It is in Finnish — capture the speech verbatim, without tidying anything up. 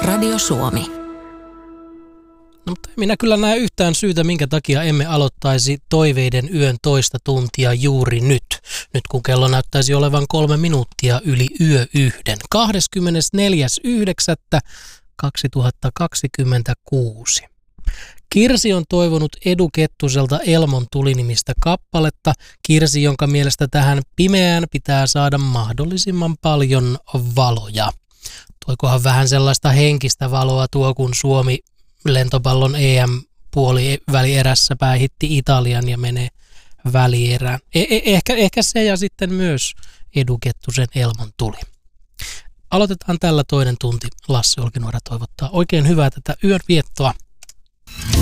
Radio Suomi. No, mutta minä kyllä näen yhtään syytä, minkä takia emme aloittaisi toiveiden yön toista tuntia juuri nyt. Nyt kun kello näyttäisi olevan kolme minuuttia yli yö yhden. kahdeskymmenesneljäs yhdeksättä kaksituhattakaksikymmentäkuusi. Kirsi on toivonut Edu Kettuselta Elmon tulinimistä kappaletta. Kirsi, jonka mielestä tähän pimeään pitää saada mahdollisimman paljon valoja. Toikohan vähän sellaista henkistä valoa tuo, kun Suomi lentopallon E M-puoli välierässä päähitti Italian ja menee välierään. Eh- ehkä, ehkä se ja sitten myös Edu Kettusen Elmon tuli. Aloitetaan tällä toinen tunti. Lassi Olkinuora toivottaa oikein hyvää tätä yön viettoa.